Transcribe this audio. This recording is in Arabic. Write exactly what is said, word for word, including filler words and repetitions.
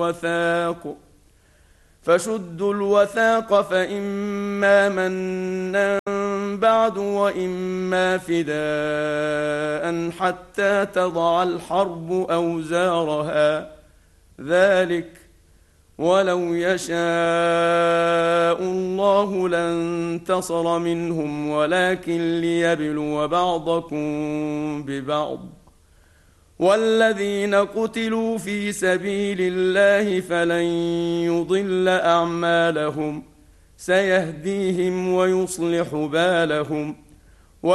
الوثاق فشدوا الوثاق فإما منا بعد وإما فداء حتى تضع الحرب أوزارها ذلك ولو يشاء الله لانتصر منهم ولكن ليبلو بعضكم ببعض والذين قتلوا في سبيل الله فلن يضل أعمالهم سيهديهم ويصلح بالهم